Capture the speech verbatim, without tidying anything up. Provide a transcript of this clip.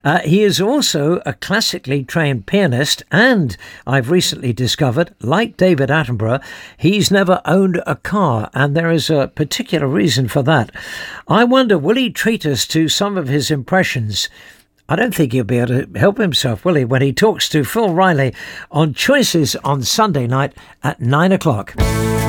Uh, he is also a classically trained pianist, and I've recently discovered, like David Attenborough, he's never owned a car, and there is a particular reason for that. I wonder, will he treat us to some of his impressions? I don't think he'll be able to help himself, will he, when he talks to Phil Riley on Choices on Sunday night at nine o'clock.